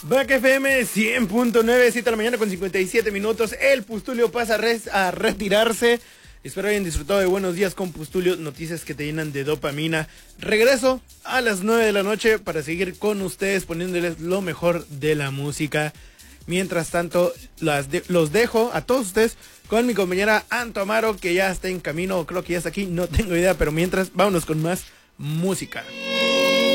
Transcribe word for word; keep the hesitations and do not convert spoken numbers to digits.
Back F M cien punto nueve, siete de la mañana con cincuenta y siete minutos. El Pustulio pasa a, res, a retirarse. Espero hayan disfrutado de Buenos Días con Pustulio, noticias que te llenan de dopamina. Regreso a las nueve de la noche para seguir con ustedes poniéndoles lo mejor de la música. Mientras tanto, las de, los dejo a todos ustedes con mi compañera Anto Amaro, que ya está en camino, creo que ya está aquí, no tengo idea, pero mientras, vámonos con más música.